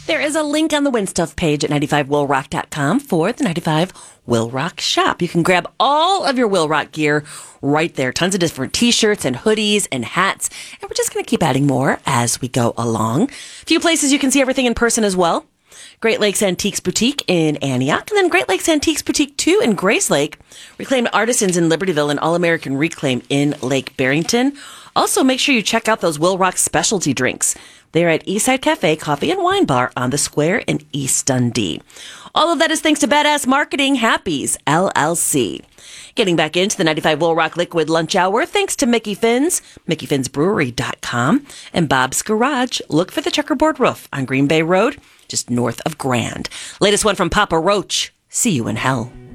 There is a link on the Win Stuff page at 95willrock.com for the 95 Will Rock shop. You can grab all of your Will Rock gear right there. Tons of different t-shirts and hoodies and hats. And we're just going to keep adding more as we go along. A few places you can see everything in person as well. Great Lakes Antiques Boutique in Antioch, and then Great Lakes Antiques Boutique 2 in Grayslake, Reclaimed Artisans in Libertyville, and All-American Reclaim in Lake Barrington. Also, make sure you check out those Will Rock specialty drinks. They're at Eastside Cafe, Coffee and Wine Bar on the Square in East Dundee. All of that is thanks to Badass Marketing Happies, LLC. Getting back into the 95 Will Rock Liquid Lunch Hour, thanks to Mickey Finn's, MickeyFinnsBrewery.com, and Bob's Garage. Look for the checkerboard roof on Green Bay Road, just north of Grand. Latest one from Papa Roach, See You in Hell.